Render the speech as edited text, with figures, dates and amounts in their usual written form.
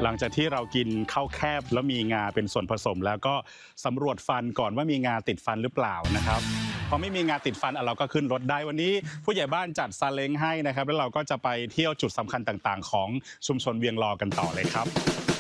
หลังจากที่เรากินข้าวแคบแล้วมีงาเป็นส่วนผสมแล้วก็สำรวจฟันก่อนว่ามีงาติดฟันหรือเปล่านะครับพอไม่มีงาติดฟันเราก็ขึ้นรถได้วันนี้ผู้ใหญ่บ้านจัดซาเล้งให้นะครับแล้วเราก็จะไปเที่ยวจุดสำคัญต่างๆของชุมชนเวียงลอกันต่อเลยครับ